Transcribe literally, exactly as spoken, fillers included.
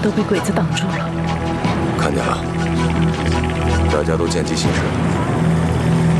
都被鬼子挡住了。 看见了，大家都见机行事。